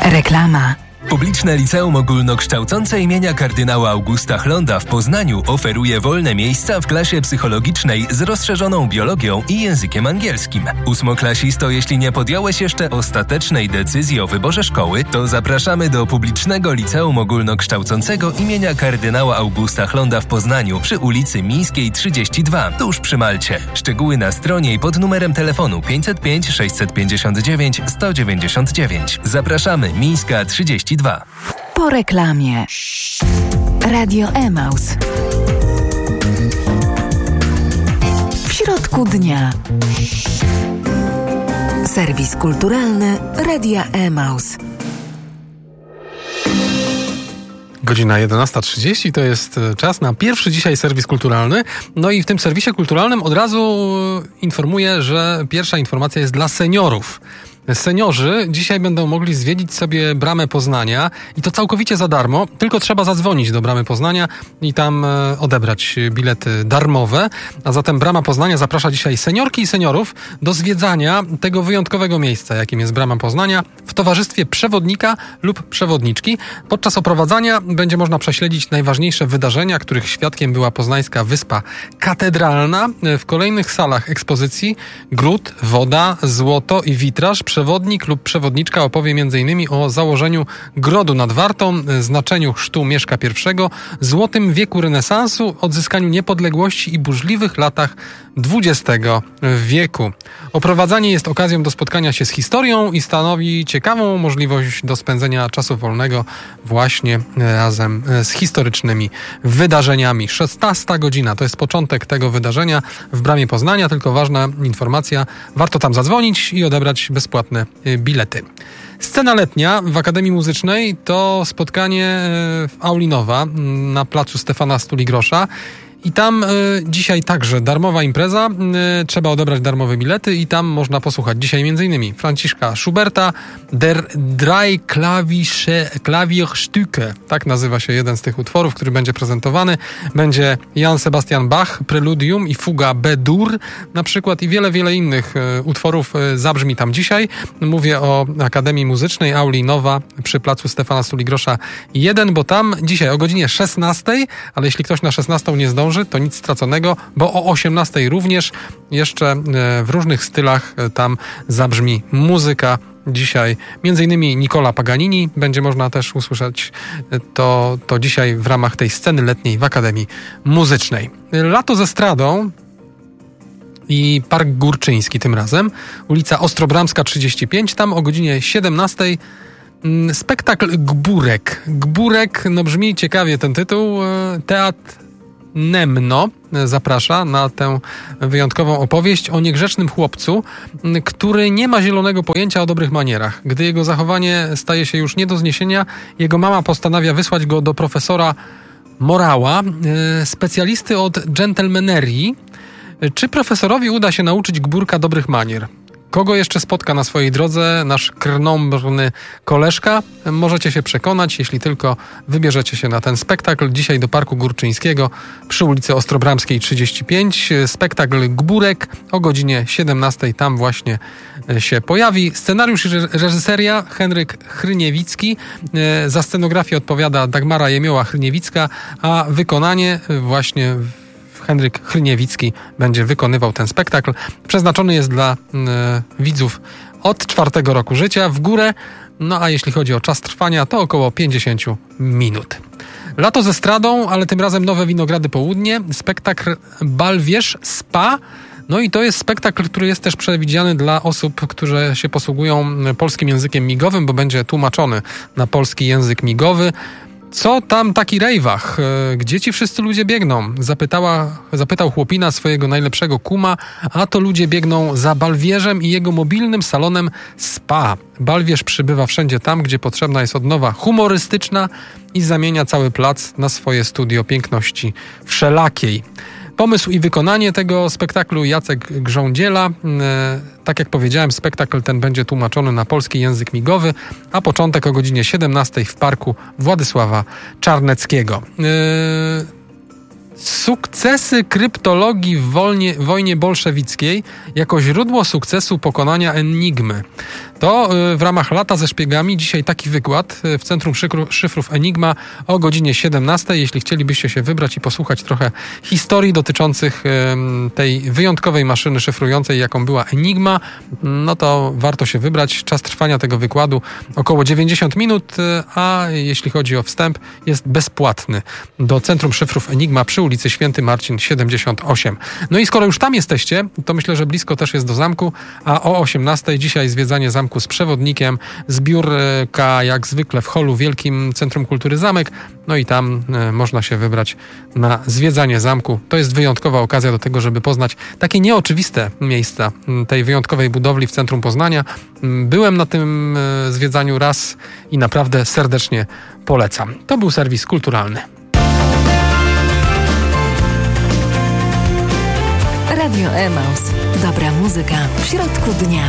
Reklama. Publiczne Liceum Ogólnokształcące imienia kardynała Augusta Hlonda w Poznaniu oferuje wolne miejsca w klasie psychologicznej z rozszerzoną biologią i językiem angielskim. Ósmoklasisto, jeśli nie podjąłeś jeszcze ostatecznej decyzji o wyborze szkoły, to zapraszamy do Publicznego Liceum Ogólnokształcącego imienia kardynała Augusta Hlonda w Poznaniu przy ulicy Mińskiej 32, tuż przy Malcie. Szczegóły na stronie i pod numerem telefonu 505 659 199. Zapraszamy, Mińska 32. Po reklamie. Radio Emaus. W środku dnia. Serwis kulturalny Radia Emaus. Godzina 11:30 to jest czas na pierwszy dzisiaj serwis kulturalny. No i w tym serwisie kulturalnym od razu informuję, że pierwsza informacja jest dla seniorów. Seniorzy dzisiaj będą mogli zwiedzić sobie Bramę Poznania i to całkowicie za darmo, tylko trzeba zadzwonić do Bramy Poznania i tam odebrać bilety darmowe. A zatem Brama Poznania zaprasza dzisiaj seniorki i seniorów do zwiedzania tego wyjątkowego miejsca, jakim jest Brama Poznania, w towarzystwie przewodnika lub przewodniczki. Podczas oprowadzania będzie można prześledzić najważniejsze wydarzenia, których świadkiem była poznańska Wyspa Katedralna. W kolejnych salach ekspozycji gród, woda, złoto i witraż przewodnik lub przewodniczka opowie m.in. o założeniu grodu nad Wartą, znaczeniu chrztu Mieszka I, złotym wieku renesansu, odzyskaniu niepodległości i burzliwych latach XX wieku. Oprowadzanie jest okazją do spotkania się z historią i stanowi ciekawą możliwość do spędzenia czasu wolnego właśnie razem z historycznymi wydarzeniami. 16 godzina to jest początek tego wydarzenia w Bramie Poznania, tylko ważna informacja, warto tam zadzwonić i odebrać bezpłatne bilety. Scena letnia w Akademii Muzycznej to spotkanie w Aulinowa na placu Stefana Stuligrosza. I tam dzisiaj także darmowa impreza, trzeba odebrać darmowe bilety i tam można posłuchać dzisiaj m.in. Franciszka Schuberta, Der Drei Klavierstücke, tak nazywa się jeden z tych utworów, który będzie prezentowany. Będzie Jan Sebastian Bach, Preludium i Fuga B-dur na przykład i wiele, wiele innych utworów zabrzmi tam dzisiaj. Mówię o Akademii Muzycznej Auli Nowa przy placu Stefana Stuligrosza 1, bo tam dzisiaj o godzinie 16, ale jeśli ktoś na 16 nie zdąży, to nic straconego, bo o 18 również jeszcze w różnych stylach tam zabrzmi muzyka. Dzisiaj m.in. Nicola Paganini będzie można też usłyszeć to dzisiaj w ramach tej sceny letniej w Akademii Muzycznej. Lato z estradą i Park Górczyński tym razem, ulica Ostrobramska 35, tam o godzinie 17 spektakl Gburek. Gburek, no brzmi ciekawie ten tytuł, teatr Nemno zaprasza na tę wyjątkową opowieść o niegrzecznym chłopcu, który nie ma zielonego pojęcia o dobrych manierach. Gdy jego zachowanie staje się już nie do zniesienia, jego mama postanawia wysłać go do profesora Morała, specjalisty od dżentelmenerii. Czy profesorowi uda się nauczyć Gburka dobrych manier? Kogo jeszcze spotka na swojej drodze nasz krnąbrny koleżka? Możecie się przekonać, jeśli tylko wybierzecie się na ten spektakl. Dzisiaj do Parku Górczyńskiego przy ulicy Ostrobramskiej 35. Spektakl Gburek o godzinie 17. Tam właśnie się pojawi. Scenariusz i reżyseria Henryk Hryniewicki. Za scenografię odpowiada Dagmara Jemioła-Hryniewicka, a wykonanie właśnie Henryk Hryniewicki będzie wykonywał ten spektakl. Przeznaczony jest dla widzów od 4 roku życia w górę, no a jeśli chodzi o czas trwania, to około 50 minut. Lato ze estradą, ale tym razem Nowe Winogrady Południe, spektakl Balwierz Spa. No i to jest spektakl, który jest też przewidziany dla osób, które się posługują polskim językiem migowym, bo będzie tłumaczony na polski język migowy. Co tam taki rejwach? Gdzie ci wszyscy ludzie biegną? Zapytał chłopina swojego najlepszego kuma, a to ludzie biegną za Balwierzem i jego mobilnym salonem spa. Balwierz przybywa wszędzie tam, gdzie potrzebna jest odnowa humorystyczna i zamienia cały plac na swoje studio piękności wszelakiej. Pomysł i wykonanie tego spektaklu Jacek Grządziela. Tak jak powiedziałem, spektakl ten będzie tłumaczony na polski język migowy, a początek o godzinie 17 w Parku Władysława Czarneckiego. Sukcesy kryptologii w wojnie bolszewickiej jako źródło sukcesu pokonania Enigmy. To w ramach Lata ze szpiegami dzisiaj taki wykład w Centrum Szyfrów Enigma o godzinie 17. Jeśli chcielibyście się wybrać i posłuchać trochę historii dotyczących tej wyjątkowej maszyny szyfrującej, jaką była Enigma, no to warto się wybrać. Czas trwania tego wykładu około 90 minut, a jeśli chodzi o wstęp, jest bezpłatny do Centrum Szyfrów Enigma przy ulicy Święty Marcin 78. No i skoro już tam jesteście, to myślę, że blisko też jest do zamku, a o 18 dzisiaj zwiedzanie zamku z przewodnikiem, zbiórka jak zwykle w holu Wielkim Centrum Kultury Zamek, no i tam można się wybrać na zwiedzanie zamku. To jest wyjątkowa okazja do tego, żeby poznać takie nieoczywiste miejsca tej wyjątkowej budowli w centrum Poznania. Byłem na tym zwiedzaniu raz i naprawdę serdecznie polecam. To był serwis kulturalny. Radio Emaus. Dobra muzyka w środku dnia.